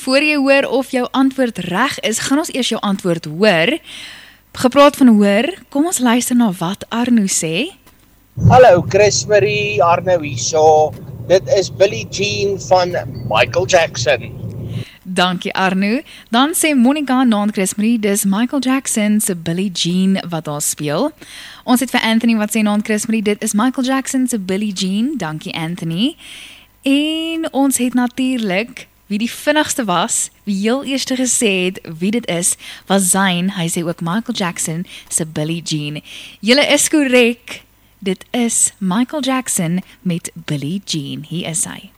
Voor jy hoor of jou antwoord reg is, gaan ons eers jou antwoord hoor. Gepraat van hoor, kom ons luister na wat Arno sê. Hallo Chris Marie, Arno hierso. Dit is Billie Jean van Michael Jackson. Dankie Arno. Dan sê Monica naand Chris Marie, dis Michael Jackson se Billie Jean wat daar speel. Ons het vir Anthony wat sê naand Chris Marie, dit is Michael Jackson se Billie Jean. Dankie Anthony. En ons het natuurlik wie die vinnigste was, wie heel eerste gesê het wie dit is, was Zayn. Hy sê ook Michael Jackson se Billie Jean. Julle is korrek. Dit is Michael Jackson met Billie Jean. Hier is hy.